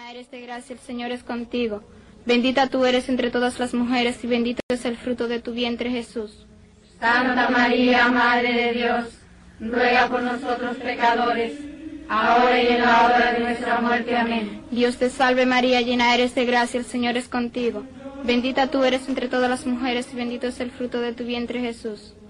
llena eres de gracia, el Señor es contigo. Bendita tú eres entre todas las mujeres y bendito es el fruto de tu vientre, Jesús. Santa María, Madre de Dios, ruega por nosotros pecadores, ahora y en la hora de nuestra muerte. Amén. Dios te salve María, llena eres de gracia, el Señor es contigo. Bendita tú eres entre todas las mujeres y bendito es el fruto de tu vientre, Jesús.